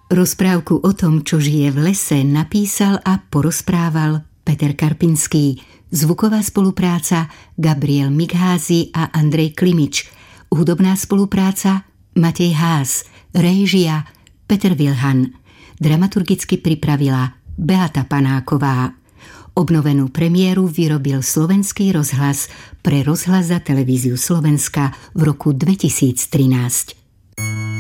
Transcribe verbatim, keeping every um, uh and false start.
Rozprávku o tom, čo žije v lese, napísal a porozprával Peter Karpinský. Zvuková spolupráca Gabriel Migházy a Andrej Klimič. Hudobná spolupráca Matej Haas. Réžia Peter Vilhan. Dramaturgicky pripravila Beata Panáková. Obnovenú premiéru vyrobil Slovenský rozhlas pre Rozhlas a televíziu Slovenska v roku dvetisíctrinásť.